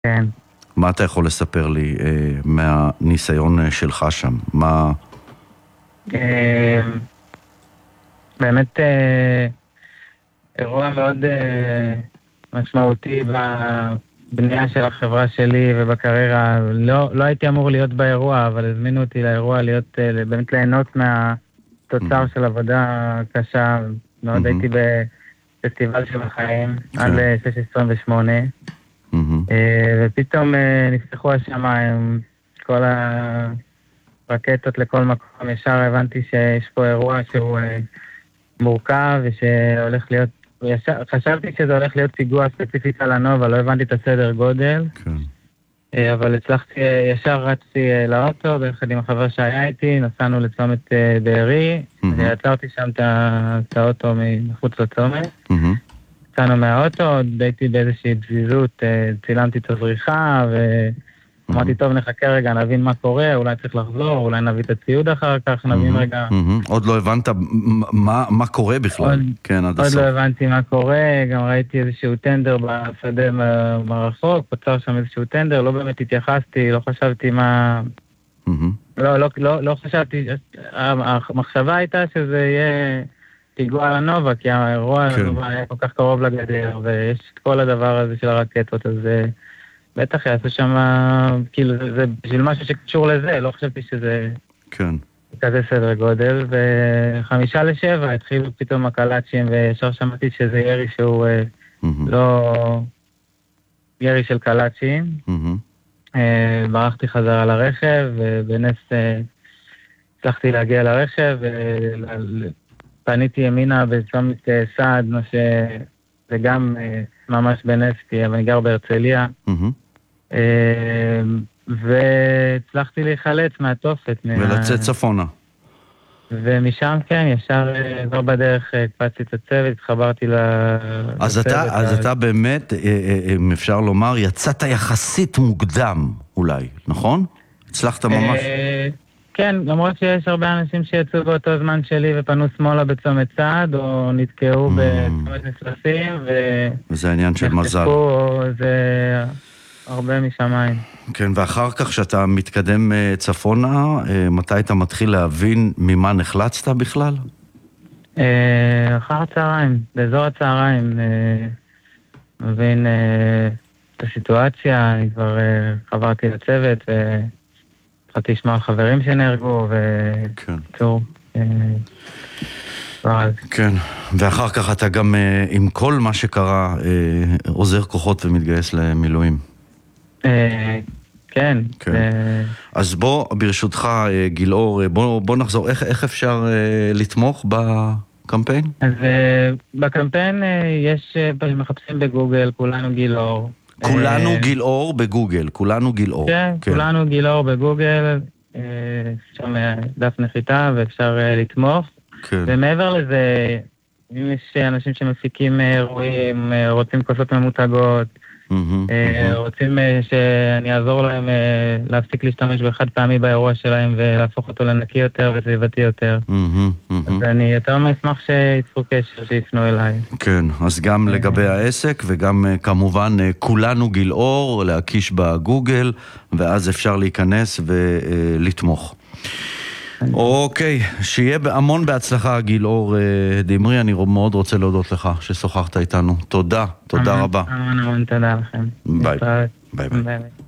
כן. מה אתה יכול לספר לי מהניסיון שלך שם? מה... באמת אירוע מאוד משמעותי בבנייה של החברה שלי ובקריירה. לא הייתי אמור להיות באירוע, אבל הזמינו אותי לאירוע להיות, באמת ליהנות מהתוצר של עבודה קשה. מאוד הייתי בפסטיבל של החיים, עד ל-628. ופתאום נפתחו השמיים, כל הרקטות לכל מקום. ישר הבנתי שיש פה אירוע שהוא מורכב ושהולך להיות, חשבתי שזה הולך להיות פיגוע ספציפית על הנובה, לא הבנתי את הסדר גודל. אבל הצלחתי, ישר רצתי לאוטו ביחד עם החבר שהיה איתי, נסענו לצומת בארי, ועצרתי שם את האוטו מחוץ לצומת. יצאנו מהאוטו, הייתי באיזושהי פזיזות, צילמתי את הזריחה, ואמרתי, טוב, נחכה רגע, נבין מה קורה, אולי צריך לחזור, אולי נביא את הציוד אחר כך, נבין רגע. עוד לא הבנת מה קורה בכלל. עוד לא הבנתי מה קורה, גם ראיתי איזשהו טנדר בשדה מרחוק, פצר שם איזשהו טנדר, לא באמת התייחסתי, לא חשבתי מה... לא חשבתי, המחשבה הייתה שזה יהיה... פיגוע על הנובה, כי האירוע הנובה היה כל כך קרוב לגדר, ויש את כל הדבר הזה של הרקטות, אז בטח יעשו שם, כאילו, זה בשביל משהו שקשור לזה, לא חשבתי שזה כזה סדר גודל, ו5:55 התחילו פתאום הקלאצ'ים, וישר שמעתי שזה ירי שהוא לא ירי של קלאצ'ים. ברחתי חזרה לרכב, ובנס הצלחתי להגיע לרכב, פניתי ימינה בצומת סעד, מה שזה גם ממש בנס, כי אני גר בהרצליה, והצלחתי להיחלץ מהתופת. ולצאת צפונה. ומשם כן, ישר כבר בדרך קפצתי את הצוות, התחברתי אז אתה באמת, אם אפשר לומר, יצאת יחסית מוקדם אולי, נכון? הצלחת ממש? כן, למרות שיש הרבה אנשים שיצאו באותו זמן שלי ופנו שמאלה בצומת צעד, או נתקעו בצומת מפלסים, וזה העניין של מזל. זה הרבה משמיים. כן, ואחר כך שאתה מתקדם צפונה, מתי אתה מתחיל להבין ממה נחלצת בכלל? אחר הצהריים, באזור הצהריים, מבין את הסיטואציה, אני כבר חברתי לצוות, התחלתי לשמוע חברים שנהרגו, וקצור. כן, ואחר כך אתה גם, עם כל מה שקרה, עוזר כוחות ומתגייס למילואים. כן. אז בוא, ברשותך, גילאור, בוא נחזור, איך אפשר לתמוך בקמפיין? אז בקמפיין יש, מחפשים בגוגל, כולנו גילאור. כולנו גילאור בגוגל, כולנו גילאור. כן, כולנו גילאור בגוגל, שם דף נחיתה ואפשר לתמוך. ומעבר לזה, אם יש אנשים שמפיקים אירועים, רוצים כוסות ממותגות, רוצים שאני אעזור להם להפסיק להשתמש באחד פעמי באירוע שלהם ולהפוך אותו לנקי יותר וסביבתי יותר. אז אני יותר מאשמח שיצפו קשר, שיפנו אליי. כן, אז גם לגבי העסק וגם כמובן כולנו גילאור, להקיש בגוגל, ואז אפשר להיכנס ולתמוך. אוקיי, שיהיה המון בהצלחה גילאור דמרי, אני מאוד רוצה להודות לך ששוחחת איתנו. תודה רבה. המון תודה לכם. ביי ביי.